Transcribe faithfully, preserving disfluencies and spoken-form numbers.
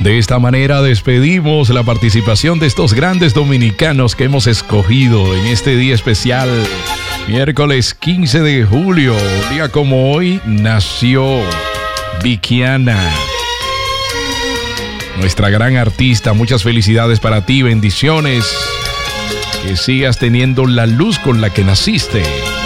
De esta manera despedimos la participación de estos grandes dominicanos que hemos escogido en este día especial, miércoles quince de julio. Un día como hoy nació Vikiana, nuestra gran artista. Muchas felicidades para ti, bendiciones, que sigas teniendo la luz con la que naciste.